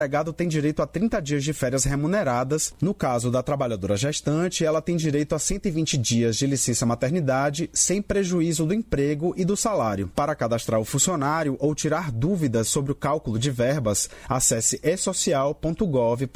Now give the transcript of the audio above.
empregado tem direito a 30 dias de férias remuneradas. No caso da trabalhadora gestante, ela tem direito a 120 dias de licença maternidade, sem prejuízo do emprego e do salário. Para cadastrar o funcionário ou tirar dúvidas sobre o cálculo de verbas, acesse esocial.gov.br.